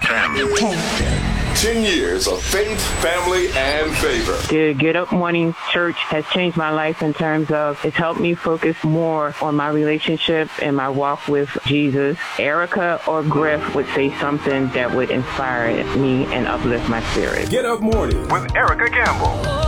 10 years of faith, family, and favor. The Get Up Morning Church has changed my life in terms of it's helped me focus more on my relationship and my walk with Jesus. Erica or Griff would say something that would inspire me and uplift my spirit. Get Up Morning with Erica Campbell.